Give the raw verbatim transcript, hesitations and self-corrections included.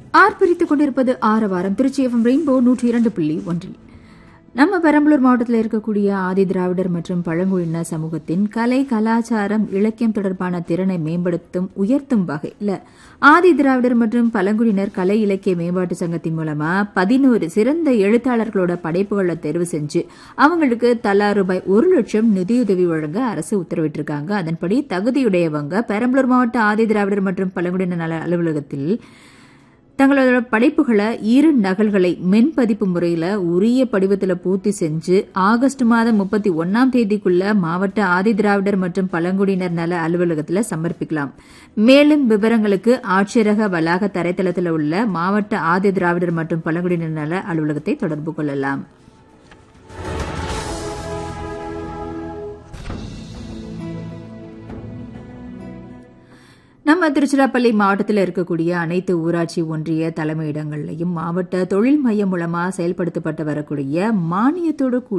ஆர்ப்பரித்துக் கொண்டிருப்பது ஆரவாரம் Trichy FM rainbow நூற்றி இரண்டு புள்ளி ஒன்றில். நம்ம பெரம்பலூர் மாவட்டத்தில் இருக்கக்கூடிய ஆதி திராவிடர் மற்றும் பழங்குடியின சமூகத்தின் கலை கலாச்சாரம் இலக்கியம் தொடர்பான திறனை மேம்படுத்தும் உயர்த்தும் வகையில் ஆதி திராவிடர் மற்றும் பழங்குடியினர் கலை இலக்கிய மேம்பாட்டு சங்கத்தின் மூலமா பதினோரு சிறந்த எழுத்தாளர்களோட படைப்புகளை தேர்வு செஞ்சு அவங்களுக்கு தலா ரூபாய் ஒரு லட்சம் நிதியுதவி வழங்க அரசு உத்தரவிட்டிருக்காங்க. அதன்படி தகுதியுடையவங்க பெரம்பலூர் மாவட்ட ஆதி திராவிடர் மற்றும் பழங்குடியினர் நல அலுவலகத்தில் தங்களோட படைப்புகளை இரு நகல்களை மென்பதிப்பு முறையில் உரிய படிவத்தில் பூர்த்தி செஞ்சு ஆகஸ்ட் மாதம் முப்பத்தி ஒன்னாம் தேதிக்குள்ள மாவட்ட ஆதி திராவிடர் மற்றும் பழங்குடியினர் நல அலுவலகத்தில் சமர்ப்பிக்கலாம். மேலும் விவரங்களுக்கு ஆட்சியரக வளாக தரைத்தளத்தில் உள்ள மாவட்ட ஆதி திராவிடர் மற்றும் பழங்குடியினர் நல அலுவலகத்தை தொடர்பு கொள்ளலாம். நம்ம திருச்சிராப்பள்ளி மாவட்டத்தில் இருக்கக்கூடிய அனைத்து ஊராட்சி ஒன்றிய தலைமையிடங்களிலையும் மாவட்ட தொழில் மையம் மூலமா செயல்படுத்தப்பட்டு வரக்கூடிய மானியத்தோடு